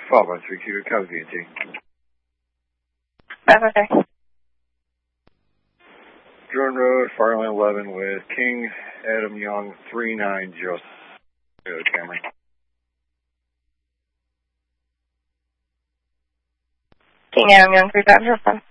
5132, copy VNT. Bye-bye. Jordan Road, Fireline 11 with King Adam Young 39 Joseph Camry. King Adam Young 39 Joseph.